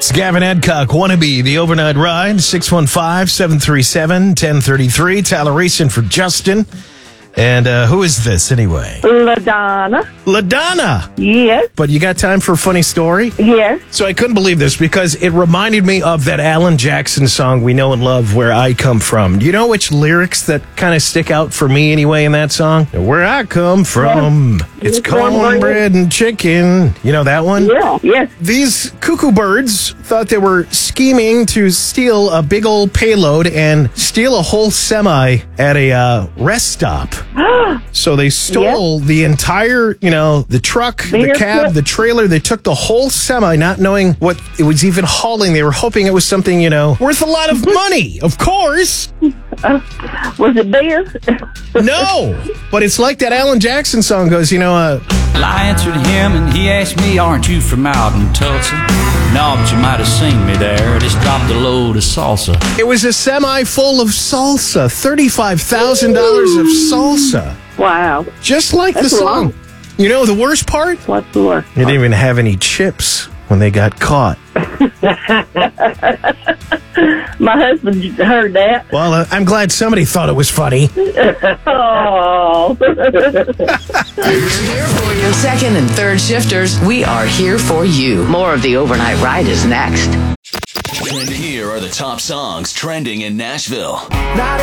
It's Gavin Adcock, Wannabe, the overnight ride, 615-737-1033. Tyler Reeson for Justin. And who is this anyway? LaDonna. LaDonna! Yes. But you got time for a funny story? Yes. So I couldn't believe this because it reminded me of that Alan Jackson song we know and love, Where I Come From. Do you know which lyrics that kind of stick out for me anyway in that song? Where I come from, it's cornbread and chicken. You know that one? Yeah. Yes. These cuckoo birds thought they were scheming to steal a big old payload and steal a whole semi at a rest stop. So they stole the entire, the truck, the cab, the trailer. They took the whole semi, not knowing what it was even hauling. They were hoping it was something, worth a lot of money, of course. Was it beer? No, but it's like that Alan Jackson song goes, I answered him and he asked me, aren't you from out in Tulsa? No, but you might have seen me there. Just dropped a load of salsa. It was a semi full of salsa, $35,000 of salsa. Wow. Just like That's the song. You know the worst part? What's the worst? They didn't even have any chips when they got caught. My husband heard that. Well, I'm glad somebody thought it was funny. Oh. We're here for you. Second and third shifters, we are here for you. More of the Overnight Ride is next. And here are the top songs trending in Nashville.